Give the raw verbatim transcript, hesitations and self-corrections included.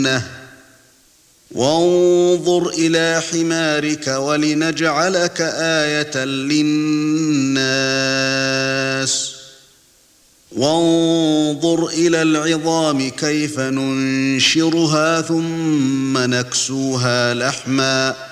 وانظر إلى حمارك ولنجعلك آية للناس وانظر إلى العظام كيف ننشرها ثم نكسوها لحما